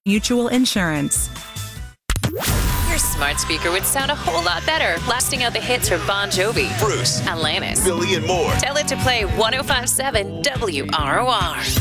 Mutual Insurance. Your smart speaker would sound a whole lot better, blasting out the hits from Bon Jovi, Bruce, Alanis, Billy, and more. Tell it to play 105.7 WROR.